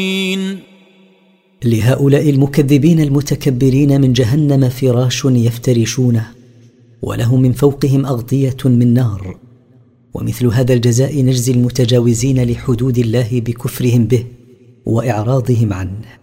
لهؤلاء المكذبين المتكبرين من جهنم فراش يفترشونه، ولهم من فوقهم أغطية من نار. ومثل هذا الجزاء نجزي المتجاوزين لحدود الله بكفرهم به وإعراضهم عنه.